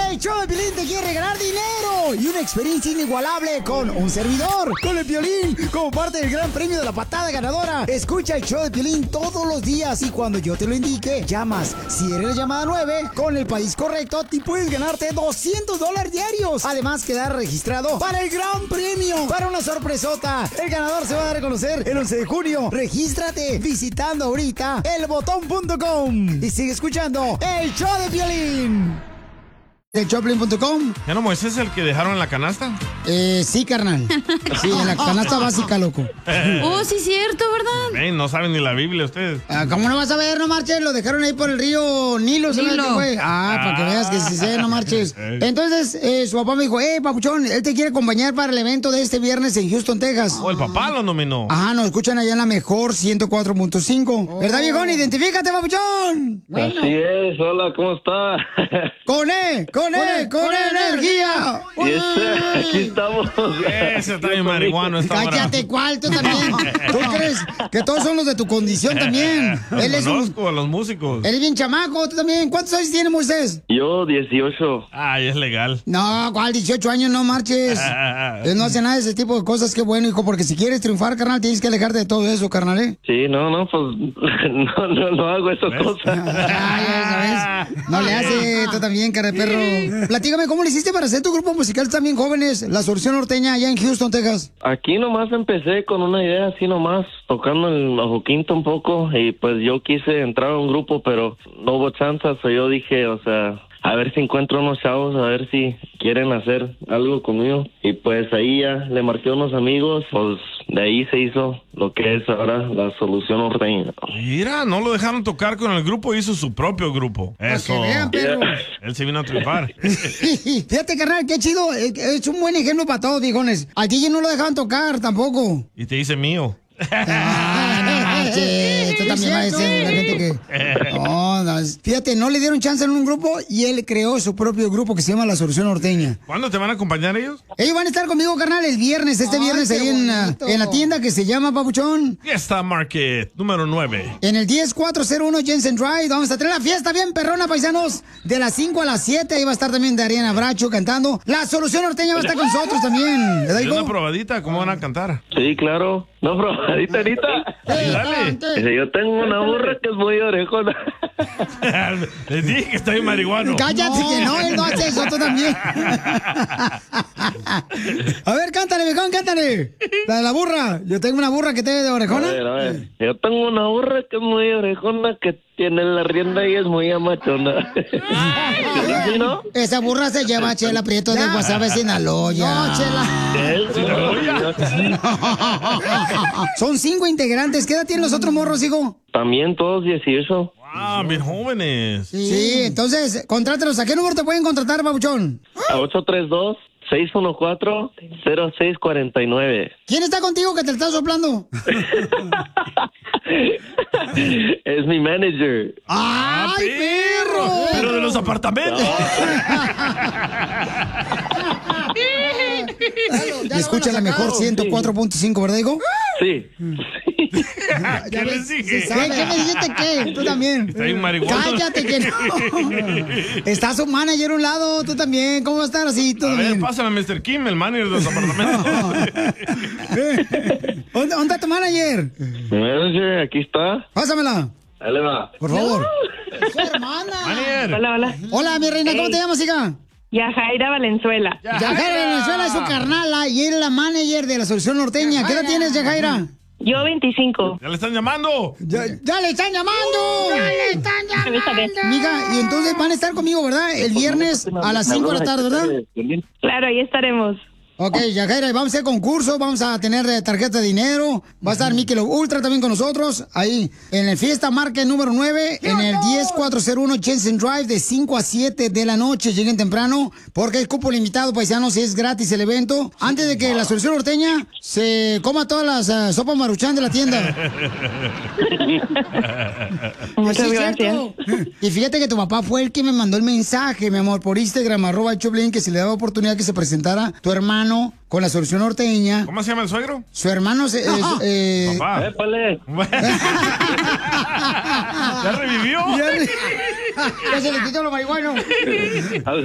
El show de Piolín te quiere regalar dinero y una experiencia inigualable con un servidor, con el Piolín, como parte del gran premio de la patada ganadora. Escucha el show de Piolín todos los días y cuando yo te lo indique, llamas. Si eres la llamada 9, con el país correcto, te puedes ganarte $200 diarios. Además, quedar registrado para el gran premio, para una sorpresota. El ganador se va a dar a conocer el 11 de junio. Regístrate visitando ahorita elbotón.com y sigue escuchando el show de Piolín. De Choplin.com. ¿Ya no Moisés es el que dejaron en la canasta? Sí, carnal. Sí, en la canasta básica, loco. Oh, sí, cierto, ¿verdad? No saben ni la Biblia ustedes. ¿Cómo no vas a ver? No marches, lo dejaron ahí por el río Nilo. ¿Sabes qué fue? Para que veas que sí sé, no marches. Entonces, su papá me dijo, papuchón, él te quiere acompañar para el evento de este viernes en Houston, Texas. El papá lo nominó. Ajá, nos escuchan allá en la mejor 104.5. ¿Verdad, viejón? Identifícate, papuchón. Bueno. Así es, hola, ¿cómo está? ¡Con energía! Aquí estamos. Ese está bien marihuano. Cállate, ¿cuál? Tú también. ¿Tú crees que todos son los de tu condición también? Él es Conozco a los músicos. Él es bien chamaco, tú también. ¿Cuántos años tiene Moisés? Yo, 18. Ay, es legal. No, ¿cuál? 18 años, no marches. Él no hace nada de ese tipo de cosas. Qué bueno, hijo, porque si quieres triunfar, carnal, tienes que alejarte de todo eso, carnal, ¿eh? Sí, pues no hago esas cosas. ¿Sabes? No le hace, tú también, cara de perro. Platícame, ¿cómo le hiciste para hacer tu grupo musical también, jóvenes? La Solución Norteña, allá en Houston, Texas. Aquí nomás empecé con una idea así nomás, tocando el bajo quinto un poco, y pues yo quise entrar a un grupo, pero no hubo chance, yo dije, o sea, a ver si encuentro unos chavos, a ver si quieren hacer algo conmigo. Y pues ahí ya le marqué a unos amigos, pues de ahí se hizo lo que es ahora la Solución Norteña. Mira, no lo dejaron tocar con el grupo, hizo su propio grupo. Eso. Vean, Él se vino a triunfar. Fíjate, carnal, qué chido. Es un buen ejemplo para todos, viejones. A ti no lo dejaban tocar tampoco. Y te dice mío. Tú también vas a decir la gente que... No, fíjate, no le dieron chance en un grupo y él creó su propio grupo que se llama La Solución Norteña. ¿Cuándo te van a acompañar ellos? Ellos van a estar conmigo, carnal, el viernes, viernes ahí en la tienda que se llama, papuchón. Fiesta Market, número 9. En el 10401 Jensen Drive. Vamos a tener la fiesta bien perrona, paisanos. De las 5 a las 7. Ahí va a estar también Dariana Bracho cantando. La Solución Norteña va a estar con nosotros también. ¿Le ¿Y una probadita? ¿Cómo van a cantar? Sí, claro. No, probadita, ahorita. Dale. Yo tengo una burra que es muy orejona. Les dije que está bien marihuano. Cállate, que no, él no hace eso, tú también. A ver, cántale, viejón, cántale. La de la burra. Yo tengo una burra que te de orejona. A ver. Yo tengo una burra que es muy orejona, que tiene la rienda y es muy amachona. ¿Sí, no? Esa burra se llama Chela Prieto de Guasave, Sinaloa. No, Chela. Son 5 integrantes. ¿Qué edad tienen los otros morros, hijo? También todos 18. Ah, bien jóvenes. Sí, entonces, contrátalos. ¿A qué número te pueden contratar, babuchón? A 832-614-0649. ¿Quién está contigo que te está soplando? Es mi manager. ¡Ay, perro! Pero de los apartamentos. Y escucha la mejor 104.5, ¿verdad, hijo? Sí. ¿Qué les dije? ¿Qué me dijiste qué? Tú también. Está bien marihuana. Cállate que no. Está su manager a un lado, tú también. ¿Cómo va a estar así? ¿Todo bien? Pásame a Mr. Kim, el manager de los apartamentos. ¿Dónde está tu manager? Mi manager, aquí está. Pásamela. Ahí le va. Por favor. Es su hermana. Manager. Hola. Hola, mi reina. ¿Cómo te llamas, hija? Yajaira Valenzuela. Yajaira Valenzuela es su carnala y es la manager de La Solución Norteña. ¿Qué edad tienes, Yajaira? Yo 25. ¡Ya le están llamando! ¡Ya le están llamando! ¡Ya le están llamando! Mija, y entonces van a estar conmigo, ¿verdad? El viernes a las 5 de la tarde, ¿verdad? Claro, ahí estaremos. Ok, Yajaira, vamos a hacer concurso, vamos a tener tarjeta de dinero, va a estar Mikel Ultra también con nosotros, ahí en el Fiesta Market número 9, en el 10401 Jensen Drive, de 5 a 7 de la noche, lleguen temprano, porque es cupo limitado, paisanos, y es gratis el evento, antes de que La Solución Norteña se coma todas las sopas Maruchan de la tienda. Muchas Sí, gracias. ¿cierto? Y fíjate que tu papá fue el que me mandó el mensaje, mi amor, por Instagram, @Choplin, que si le daba oportunidad que se presentara tu hermano con La Solución Norteña. ¿Cómo se llama el suegro? Su hermano Papá. ¡Épale! ¿Ya revivió? Ya se le quitó lo marihuano.